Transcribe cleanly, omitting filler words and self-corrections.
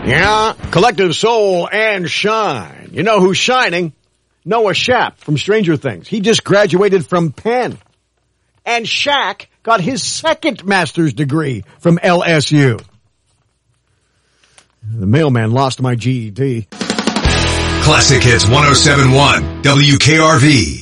Yeah, Collective Soul and Shine. You know who's shining? Noah Schnapp from Stranger Things. He just graduated from Penn. And Shaq got his second master's degree from LSU. The mailman lost my GED. Classic Hits 107.1 WKRV.